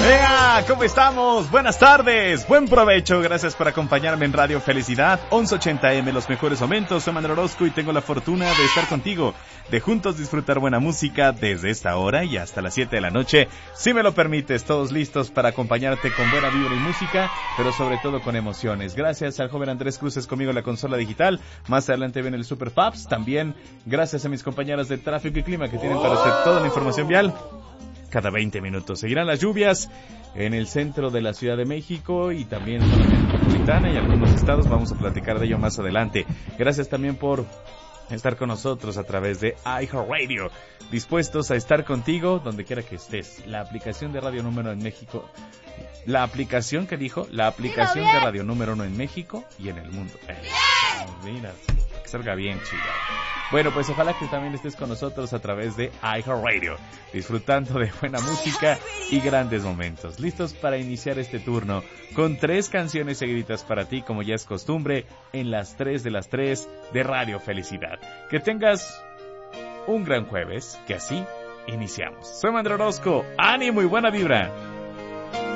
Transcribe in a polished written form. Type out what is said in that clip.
¡Ea! ¿Cómo estamos? Buenas tardes, buen provecho, gracias por acompañarme en Radio Felicidad, 1180M, los mejores momentos. Soy Manuel Orozco y tengo la fortuna de estar contigo, de juntos disfrutar buena música desde esta hora y hasta las 7 de la noche, si me lo permites, todos listos para acompañarte con buena vibra y música, pero sobre todo con emociones. Gracias al joven Andrés Cruces conmigo en la consola digital, más adelante viene el Super Paps, también gracias a mis compañeras de Tráfico y Clima que tienen para usted toda la información vial cada 20 minutos. Seguirán las lluvias en el centro de la Ciudad de México y también en la metropolitana y algunos estados. Vamos a platicar de ello más adelante. Gracias también por estar con nosotros a través de iHeartRadio. Dispuestos a estar contigo donde quiera que estés. La aplicación de Radio Número en México. La aplicación que dijo, la aplicación de Radio Número 1 en México y en el mundo. Mira, que salga bien, chica. Bueno, pues ojalá que también estés con nosotros a través de iHeartRadio, disfrutando de buena música y grandes momentos. Listos para iniciar este turno con 3 canciones seguiditas para ti, como ya es costumbre, en las 3 de las 3 de Radio Felicidad. Que tengas un gran jueves, que así iniciamos. Soy Manuel Orozco, ánimo y buena vibra.